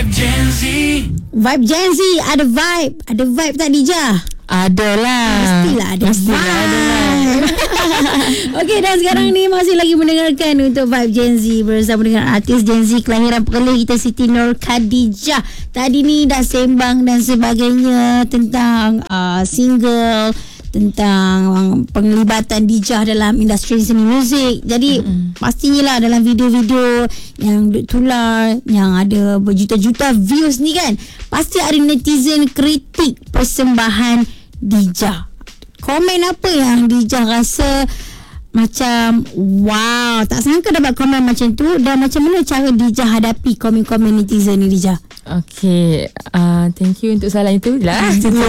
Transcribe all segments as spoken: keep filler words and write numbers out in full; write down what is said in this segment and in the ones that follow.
Vibe Gen Z. Vibe Gen Z. Ada vibe. Ada vibe tak Dija? Adalah. Mestilah ada Mestilah vibe. ada. Okey, dan sekarang ni masih lagi mendengarkan untuk Vibe Gen Z bersama dengan artis Gen Z kelahiran Perlis kita, Siti Nur Khadijah. Tadi ni dah sembang dan sebagainya tentang uh, single, tentang penglibatan Dijah dalam industri seni muzik. Jadi mm-hmm. pastinya lah dalam video-video yang duk tular, yang ada berjuta-juta views ni kan, pasti ada netizen kritik persembahan Dijah. Komen apa yang Dijah rasa macam wow, tak sangka dapat komen macam tu, dan macam mana cara Dijah hadapi komen-komen netizen ni Dijah? Okay, uh, thank you untuk soalan itu lah.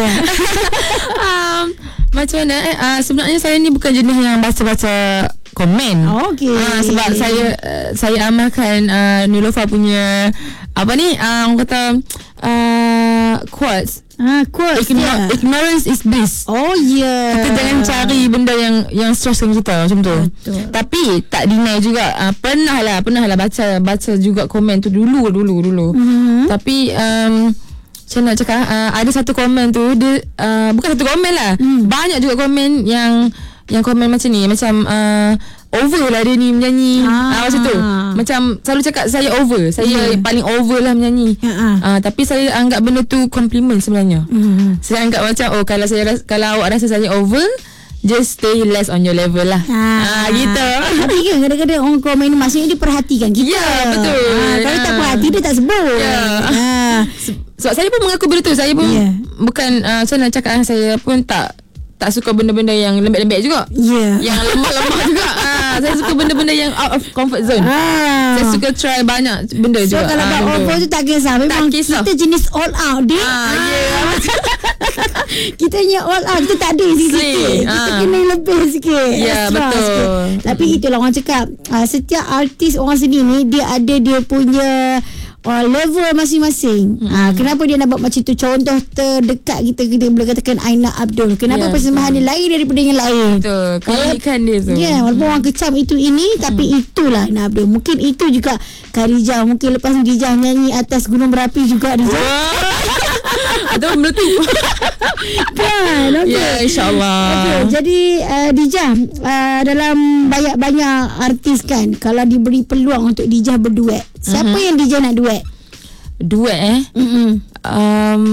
um, macam mana eh? Uh, sebenarnya saya ni bukan jenis yang baca-baca komen. Okay. Uh, sebab saya uh, saya amalkan uh, Niloufar punya apa ni? Uh, orang kata uh, quotes. Ah, quotes. Igno- yeah. Ignorance is bliss. Oh ya. Yeah. Kita jangan cari benda yang yang stresskan kita macam tu. Betul. Tapi tak deny juga. Uh, pernah lah, pernah lah baca baca juga komen tu dulu dulu dulu. Mm-hmm. Tapi um, macam nak cakap, uh, ada satu komen tu dia uh, bukan satu komen lah. Mm. Banyak juga komen yang yang komen macam ni, macam uh, over lah dia ni menyanyi. Ah. Uh, macam tu. Macam selalu cakap saya over. Saya yeah. paling over lah menyanyi. Uh-huh. Uh, tapi saya anggap benda tu compliment sebenarnya. Uh-huh. Saya anggap macam oh kalau saya ras- kalau awak rasa saya over, just stay less on your level lah. Ah, uh, gitu. Tapi kan kadang-kadang orang komen ni maksudnya dia perhatikan kita. Ya, yeah, betul. Ah, kalau uh. tak perhati dia tak sebut. Ya. Yeah. Ah. Sebab saya pun mengaku benda tu. Saya pun yeah. bukan uh, saya nak cakap saya pun tak tak suka benda-benda yang lembek-lembek juga. Yeah. Yang lemah-lemah juga. Ah, saya suka benda-benda yang out of comfort zone. Ah. Saya suka try banyak benda so, juga. So kalau ah, over tu tak kisah. Memang tak kisah. Kita jenis all out dia. Ah, yeah. Kita punya all out, kita tak ada sikit-sikit. Kita ah. kena lebih sikit. Ya, yeah, betul. Sikit. Tapi itulah orang cakap, uh, setiap artis orang seni ni dia ada dia punya Uh, level masing-masing. Hmm. Uh, kenapa dia nak buat macam tu? Contoh terdekat kita, kita boleh katakan Aina Abdul. Kenapa yeah, persembahan dia lain daripada yang lain? Betul. Keunikan dia tu. Ya, yeah, walaupun orang kecam itu ini, hmm. tapi itulah Aina Abdul. Mungkin itu juga Khadijah. Mungkin lepas ni Dijah nyanyi atas gunung berapi juga Dijah. Atau meletup. Kan, okay. Ya, insyaAllah. Okay, jadi uh, Dijah, uh, dalam banyak-banyak artis kan, kalau diberi peluang untuk Dijah berduet, siapa uh-huh. yang Dijah nak duet? Duet eh? Mm-hmm. Um,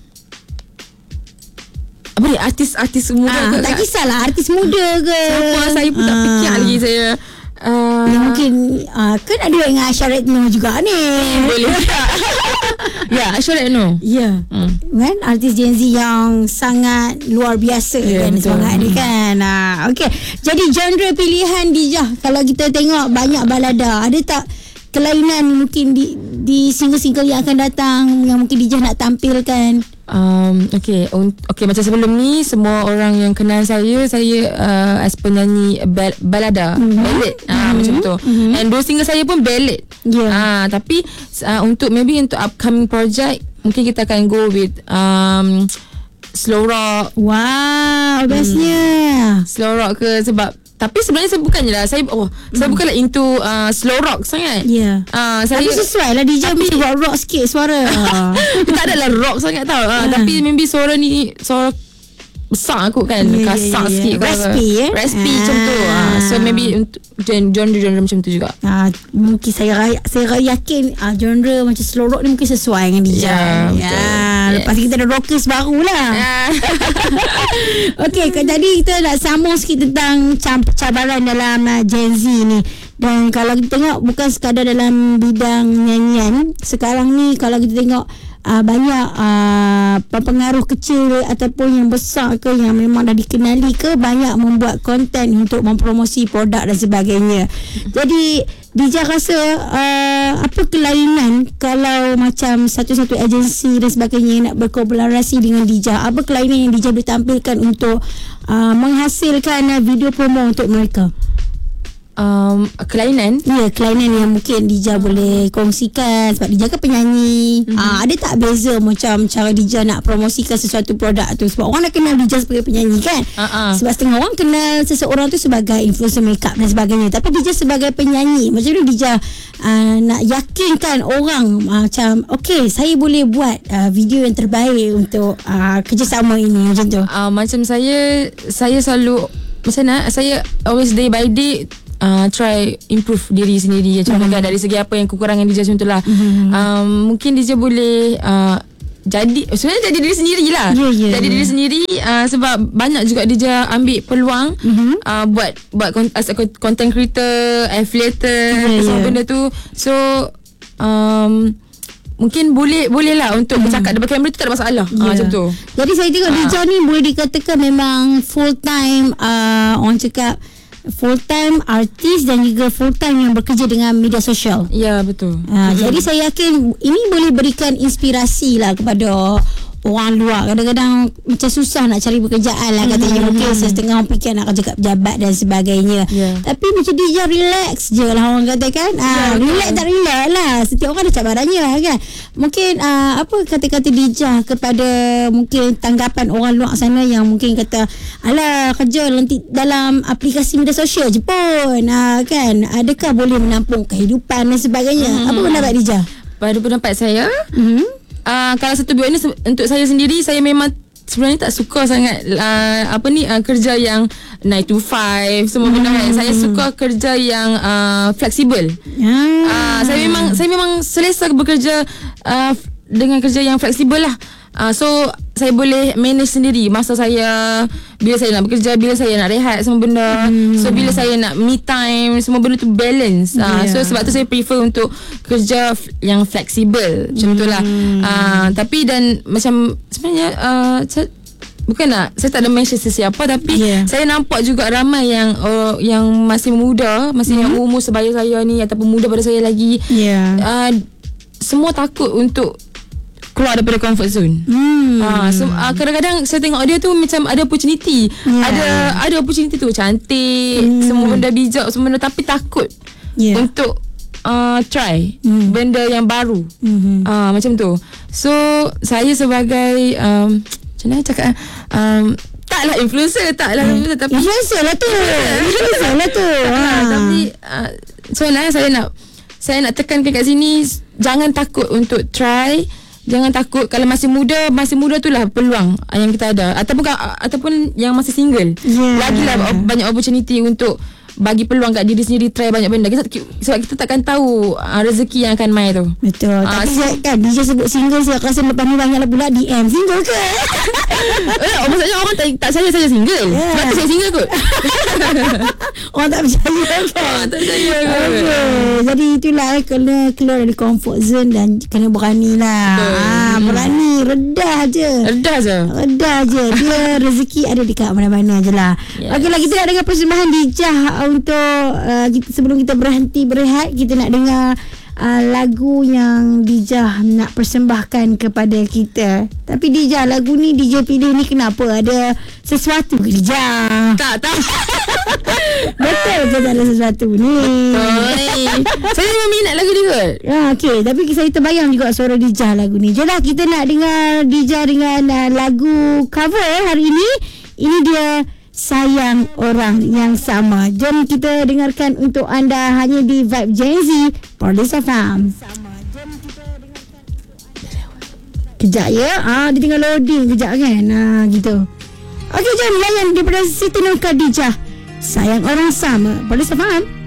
apa dia? Artis-artis muda ah, ke? Tak kisahlah, artis muda ke? Siapa? Saya pun ah. tak fikir lagi saya. Uh, ya, mungkin uh, kan ada dengan Aisyah Retno juga ni. Boleh tak? Ya, Aisyah Retno. Ya, hmm. kan artis Gen Z yang sangat luar biasa yeah, kan semangat dia kan. uh, Okay, jadi genre pilihan Dijah, kalau kita tengok banyak balada, ada tak kelainan mungkin di di single-single yang akan datang yang mungkin Dijah nak tampilkan? Um, okay, um, okay, macam sebelum ni semua orang yang kenal saya, saya uh, as penyanyi bal- balada, mm-hmm. ballad, mm-hmm. uh, macam tu. Mm-hmm. And dua single saya pun ballad. Yeah. Uh, tapi uh, untuk maybe untuk upcoming project mungkin kita akan go with um, slow rock. Wow, bestnya. Hmm. Slow rock ke, sebab tapi sebenarnya saya bukannya lah Saya oh mm. saya bukanlah into uh, slow rock sangat. Ya. Yeah. Uh, saya tapi sesuai lah Dijah mesti buat rock sikit suara. Tak adalah rock sangat tau. Uh, uh. Tapi maybe suara ni suara besar kot kan, yeah, kasar yeah, yeah. sikit. Raspy eh. Raspy ah. macam tu. Uh, so maybe untuk genre-genre macam tu juga. Uh, mungkin saya raya, saya yakin uh, genre macam slow rock ni mungkin sesuai dengan Dijah. Yeah, ya. Yeah. Lepas yes. kita ada rockers baru lah. Yeah. Okay, tadi kita nak sambung sikit tentang cabaran dalam uh, Gen Z ni. Dan kalau kita tengok bukan sekadar dalam bidang nyanyian, sekarang ni kalau kita tengok Uh, banyak uh, pengaruh kecil ataupun yang besar ke yang memang dah dikenali ke, banyak membuat konten untuk mempromosi produk dan sebagainya. Jadi Dijah rasa uh, apa kelainan kalau macam satu-satu agensi dan sebagainya nak berkolaborasi dengan Dijah? Apa kelainan yang Dijah boleh tampilkan untuk uh, menghasilkan uh, video promo untuk mereka? um, kelainan. Ya, kelainan yang mungkin Dija boleh kongsikan sebab Dija kan penyanyi. Mm-hmm. Ah, ada tak beza macam cara Dija nak promosikan sesuatu produk tu? Sebab orang dah kenal Dija sebagai penyanyi kan. Uh-uh. Sebab setengah orang kenal seseorang tu sebagai influencer makeup dan sebagainya. Tapi Dija sebagai penyanyi, macam mana Dija uh, nak yakinkan orang uh, macam okay, saya boleh buat uh, video yang terbaik untuk uh, kerjasama ini macam tu. Uh, macam saya saya selalu macam mana saya always day by day uh, try improve diri sendiri. Contohnya mm-hmm. dari segi apa yang kekurangan Dija macam tu lah. Mm-hmm. um, mungkin Dija boleh uh, jadi sebenarnya jadi diri sendiri lah. Yeah, yeah, jadi yeah. diri sendiri uh, sebab banyak juga Dija ambil peluang mm-hmm. uh, buat buat as a content creator, affiliator, yeah, semua yeah. benda tu. So um, mungkin boleh boleh lah untuk hmm. bercakap depan kamera tu tak ada masalah. Yeah. Ha, macam tu. Jadi saya tengok ha. Dija ni boleh dikatakan memang full time uh, orang cakap full time artis dan juga full time yang bekerja dengan media sosial. Ya, betul. Ha, hmm. Jadi saya yakin ini boleh berikan inspirasi lah kepada orang luar. Kadang-kadang macam susah nak cari pekerjaan lah katanya. Mm-hmm. Mungkin setengah orang fikir nak kerja kat pejabat dan sebagainya. Yeah. Tapi macam Dija relax je lah orang kata kan. Ah, yeah, relax tak relax lah. Setiap orang ada cabarannya kan. Mungkin uh, apa kata-kata Dija kepada mungkin tanggapan orang luar sana yang mungkin kata alah kerja nanti dalam aplikasi media sosial je pun. Ah, kan. Adakah boleh menampung kehidupan dan sebagainya. Mm-hmm. Apa pendapat Dija? Pada pendapat saya, mm-hmm. Uh, kalau satu dua ini untuk saya sendiri, saya memang sebenarnya tak suka sangat uh, apa ni uh, kerja yang nine to five semua benda kan. Saya suka kerja yang uh, fleksibel. Hmm. Uh, saya memang saya memang selesa bekerja uh, dengan kerja yang fleksibel lah. Uh, so saya boleh manage sendiri masa saya, bila saya nak bekerja, bila saya nak rehat, semua benda. Hmm. So bila saya nak me time, semua benda tu balance. Uh, yeah. So sebab tu saya prefer untuk kerja f- yang fleksibel macam tu lah. Uh, tapi dan macam sebenarnya uh, saya, bukan nak, saya tak ada mention sesiapa, tapi yeah. saya nampak juga ramai yang uh, yang masih muda, masih hmm. yang umur sebaya saya ni ataupun muda pada saya lagi. Yeah. Uh, semua takut untuk keluar daripada comfort zone. Hmm. Ha, so, uh, kadang-kadang saya tengok dia tu macam ada opportunity. Yeah. Ada ada opportunity tu cantik, hmm. semua benda bijak, semua benda, tapi takut yeah. untuk uh, try hmm. benda yang baru. Hmm. Uh, macam tu. So saya sebagai um, macam mana cakap um, taklah influencer, taklah hmm. influencer, tapi influencer lah tu. Influencer lah tu. Ha. Ha, tapi uh, sebenarnya saya nak saya nak tekankan kat sini, jangan takut untuk try. Jangan takut. Kalau masih muda, masih muda tu lah peluang yang kita ada. Ataupun ataupun yang masih single, yeah. lagilah banyak opportunity untuk bagi peluang kat diri sendiri, try banyak benda. Sebab kita takkan tahu uh, rezeki yang akan main tu. Betul. Uh, Tapi so, kan Dija sebut single, saya rasa lepas ni banyaklah pula D M single ke? Eh, maksudnya orang tak, tak saya saya single. Yeah. Sebab tu saya single kot. Orang tak percaya kan? Orang tak percaya kot. Okay. Jadi itulah eh, kena keluar dari comfort zone dan kena berani lah. Ah, berani, redah je. Redah je. Redah je. Dia rezeki ada dekat mana-mana je lah. Yes. Okeylah, kita nak dengar persembahan Dija untuk uh, kita, sebelum kita berhenti berehat, kita nak dengar uh, lagu yang Dija nak persembahkan kepada kita. Tapi Dija, lagu ni Dija pilih ni kenapa? Ada sesuatu ke Dija? Tak, tak. Betul ke tak ada sesuatu ni? Betul. Saya memang minat lagu ni kot. Ya, okey. Tapi saya terbayang juga suara Dija lagu ni. Jomlah kita nak dengar Dija dengan uh, lagu cover hari ini. Ini dia Sayang Orang Yang Sama. Jom kita dengarkan untuk anda hanya di Vibe Gen Z Police F M. Kejap ya. Ah, dia tengah loading kejap kan. Ah, gitu. Okey, jom layan daripada Siti Nur Khadijah. Sayang Orang Sama. Police F M.